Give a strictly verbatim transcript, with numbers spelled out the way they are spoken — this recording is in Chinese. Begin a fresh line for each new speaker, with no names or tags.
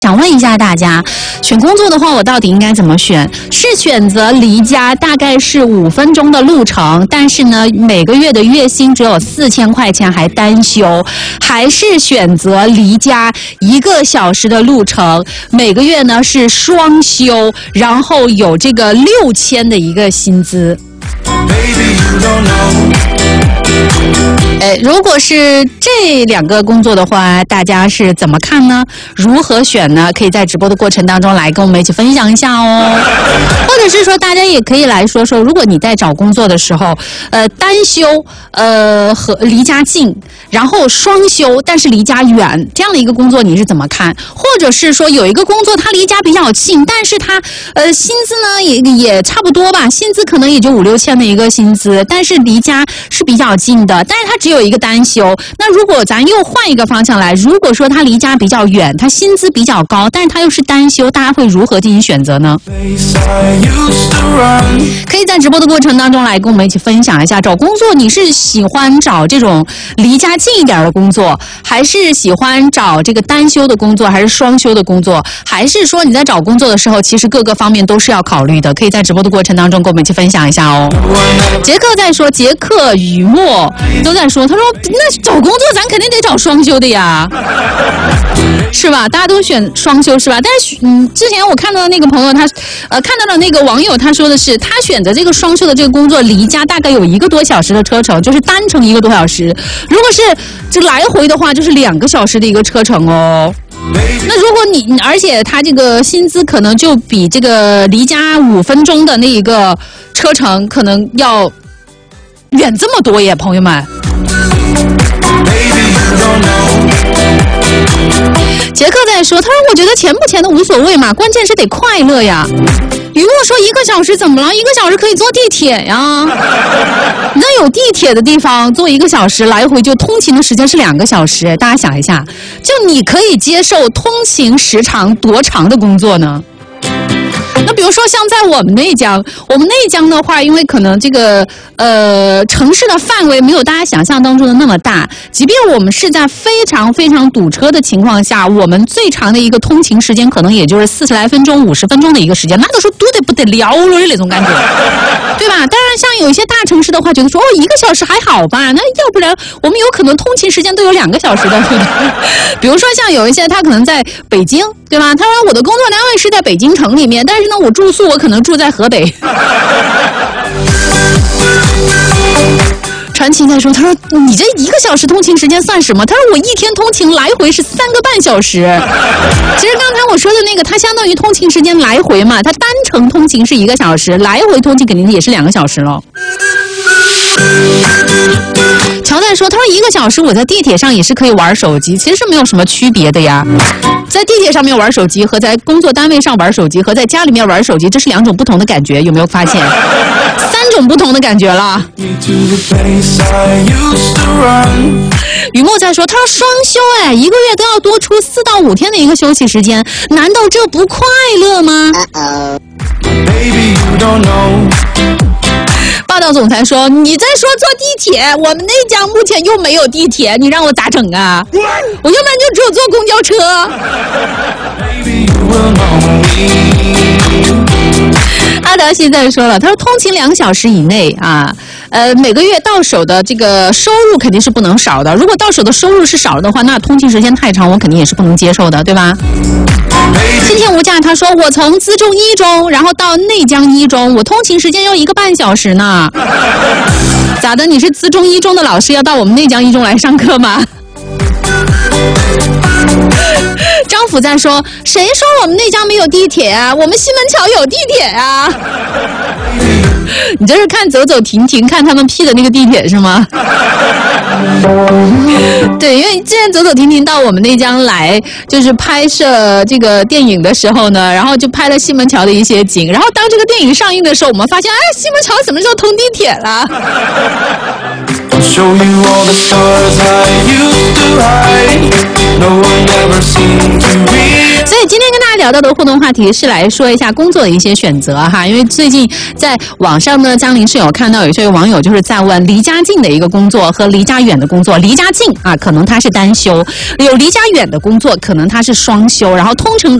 想问一下大家，选工作的话，我到底应该怎么选？是选择离家大概是五分钟的路程，但是呢，每个月的月薪只有四千块钱还单休，还是选择离家一个小时的路程，每个月呢是双休，然后有这个六千的一个薪资？哎，如果是这两个工作的话，大家是怎么看呢？如何选呢？可以在直播的过程当中来跟我们一起分享一下哦。或者是说，大家也可以来说说，如果你在找工作的时候，呃，单休，呃，和离家近，然后双休，但是离家远，这样的一个工作你是怎么看？或者是说，有一个工作它离家比较近，但是它呃薪资呢也也差不多吧，薪资可能也就五六千的一个薪资，但是离家是比较近的，但是它只有一个单休。那如果咱又换一个方向来，如果说它离家比较远，它薪资比较高，但是它又是单休，大家会如何进行选择呢？可以在直播的过程当中来跟我们一起分享一下，找工作你是喜欢找这种离家近一点的工作，还是喜欢找这个单休的工作，还是双休的工作，还是说你在找工作的时候其实各个方面都是要考虑的？可以在直播的过程当中跟我们一起分享一下哦。杰克在说，杰克雨墨都在说，他说那找工作咱肯定得找双休的呀，是吧？大家都选双休是吧？但是嗯，之前我看到的那个朋友他呃看到了那个网友他说的是，他选择这个双休的这个工作离家大概有一个多小时的车程，就是单程一个多小时，如果是这来回的话就是两个小时的一个车程哦。那如果你而且他这个薪资可能就比这个离家五分钟的那一个车程可能要远这么多耶，朋友们。杰克在说，他说我觉得钱不钱的无所谓嘛，关键是得快乐呀。雨墨说一个小时怎么了？一个小时可以坐地铁呀。那有地铁的地方坐一个小时来回，就通勤的时间是两个小时。大家想一下，就你可以接受通勤时长多长的工作呢？那比如说像在我们内江，我们内江的话，因为可能这个呃城市的范围没有大家想象当中的那么大，即便我们是在非常非常堵车的情况下，我们最长的一个通勤时间可能也就是四十来分钟、五十分钟的一个时间，那都是堵得不得了了的那种感觉，对吧？当然，像有一些大城市的话，觉得说哦一个小时还好吧，那要不然我们有可能通勤时间都有两个小时的，对吧？比如说像有一些他可能在北京，对吧？他说我的工作单位是在北京城里面，但是呢我住宿我可能住在河北。传奇在说，他说你这一个小时通勤时间算什么？他说我一天通勤来回是三个半小时。其实刚才我说的那个，它相当于通勤时间来回嘛，它单程通勤是一个小时，来回通勤肯定也是两个小时了。乔在说，他说一个小时我在地铁上也是可以玩手机，其实是没有什么区别的呀。在地铁上面玩手机和在工作单位上玩手机和在家里面玩手机，这是两种不同的感觉，有没有发现？三种不同的感觉了。雨墨在说，他说双休哎，一个月都要多出四到五天的一个休息时间，难道这不快乐吗？霸道总裁说，你在说坐地铁，我们内江目前又没有地铁，你让我咋整啊？我要不然就只有坐公交车。阿达现在说了，他说通勤两小时以内啊，呃，每个月到手的这个收入肯定是不能少的。如果到手的收入是少的话，那通勤时间太长，我肯定也是不能接受的，对吧？今天无价他说，我从资中一中，然后到内江一中，我通勤时间要一个半小时呢。咋的？你是资中一中的老师，要到我们内江一中来上课吗？张甫在说，谁说我们内江没有地铁啊？我们西门桥有地铁啊！你这是看走走停停，看他们批的那个地铁是吗？对，因为之前走走停停到我们内江来，就是拍摄这个电影的时候呢，然后就拍了西门桥的一些景，然后当这个电影上映的时候，我们发现，哎，西门桥什么时候通地铁了？Show you all the stars I used to hide. No one ever seemed to 所以今天跟大家聊到的互动话题是来说一下工作的一些选择哈，因为最近在网上呢，江林是有看到有些网友就是在问离家近的一个工作和离家远的工作，离家近啊，可能他是单休；有离家远的工作，可能他是双休，然后通常